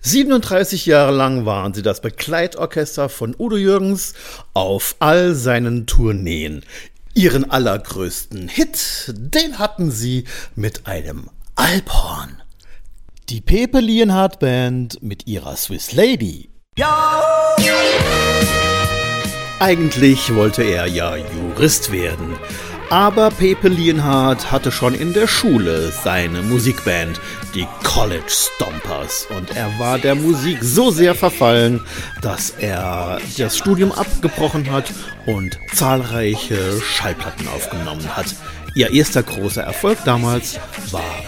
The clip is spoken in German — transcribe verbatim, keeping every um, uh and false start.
siebenunddreißig Jahre lang waren sie das Begleitorchester von Udo Jürgens auf all seinen Tourneen. Ihren allergrößten Hit, den hatten sie mit einem Alphorn. Die Pepe Lienhardt Band mit ihrer Swiss Lady. Ja! Eigentlich wollte er ja Jurist werden. Aber Pepe Lienhardt hatte schon in der Schule seine Musikband, die College Stompers. Und er war der Musik so sehr verfallen, dass er das Studium abgebrochen hat und zahlreiche Schallplatten aufgenommen hat. Ihr erster großer Erfolg damals war